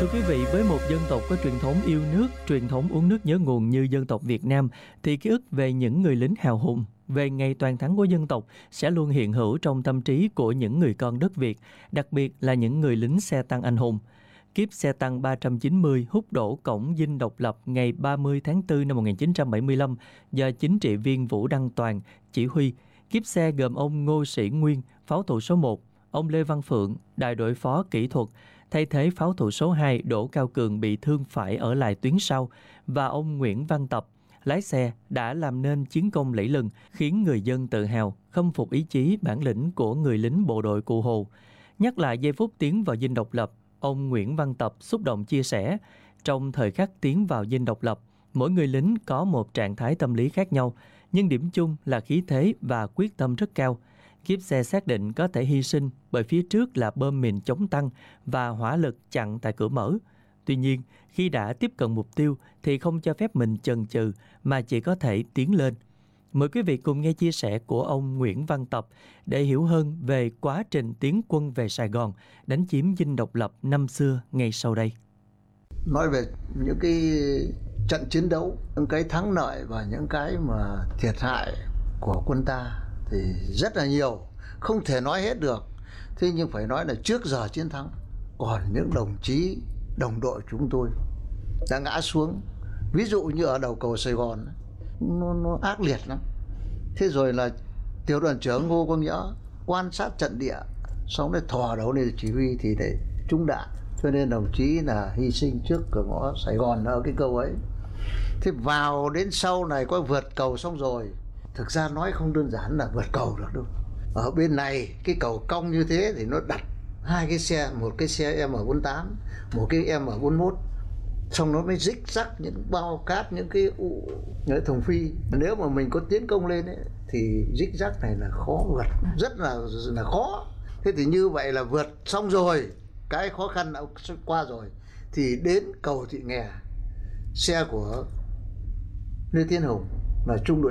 Thưa quý vị, với một dân tộc có truyền thống yêu nước, truyền thống uống nước nhớ nguồn như dân tộc Việt Nam, thì ký ức về những người lính hào hùng, về ngày toàn thắng của dân tộc sẽ luôn hiện hữu trong tâm trí của những người con đất Việt, đặc biệt là những người lính xe tăng anh hùng. Kiếp xe tăng 390 hút đổ cổng dinh độc lập ngày 30 tháng 4 năm 1975 do chính trị viên Vũ Đăng Toàn chỉ huy. Kiếp xe gồm ông Ngô Sĩ Nguyên, pháo thủ số 1, ông Lê Văn Phượng, đại đội phó kỹ thuật, thay thế pháo thủ số 2 Đỗ Cao Cường bị thương phải ở lại tuyến sau, và ông Nguyễn Văn Tập, lái xe, đã làm nên chiến công lẫy lừng, khiến người dân tự hào, khâm phục ý chí, bản lĩnh của người lính bộ đội Cụ Hồ. Nhắc lại giây phút tiến vào dinh độc lập, ông Nguyễn Văn Tập xúc động chia sẻ, trong thời khắc tiến vào dinh độc lập, mỗi người lính có một trạng thái tâm lý khác nhau, nhưng điểm chung là khí thế và quyết tâm rất cao. Kiếp xe xác định có thể hy sinh bởi phía trước là bom mìn chống tăng và hỏa lực chặn tại cửa mở. Tuy nhiên, khi đã tiếp cận mục tiêu thì không cho phép mình chần chừ mà chỉ có thể tiến lên. Mời quý vị cùng nghe chia sẻ của ông Nguyễn Văn Tập để hiểu hơn về quá trình tiến quân về Sài Gòn, đánh chiếm dinh độc lập năm xưa ngay sau đây. Nói về những cái trận chiến đấu, những cái thắng lợi và những cái mà thiệt hại của quân ta thì rất là nhiều, không thể nói hết được. Thế nhưng phải nói là trước giờ chiến thắng còn những đồng chí đồng đội chúng tôi đã ngã xuống. Ví dụ như ở đầu cầu Sài Gòn nó ác liệt lắm. Thế rồi là tiểu đoàn trưởng Ngô Quang Nhỡ quan sát trận địa, xong rồi thò đầu lên chỉ huy thì để trúng đạn, cho nên đồng chí là hy sinh trước cửa ngõ Sài Gòn ở cái câu ấy. Thế vào đến sau này có vượt cầu xong rồi, thực ra nói không đơn giản là vượt cầu được đâu. Ở bên này cái cầu cong như thế thì nó đặt hai cái xe, một cái xe M48, một cái M41, xong nó mới rích rắc những bao cát, những cái thùng phi. Nếu mà mình có tiến công lên ấy, thì rích rắc này là khó vượt, rất là khó. Thế thì như vậy là vượt xong rồi, cái khó khăn đã qua rồi, thì đến cầu Thị Nghè, xe của Lê Tiến Hùng là trung đội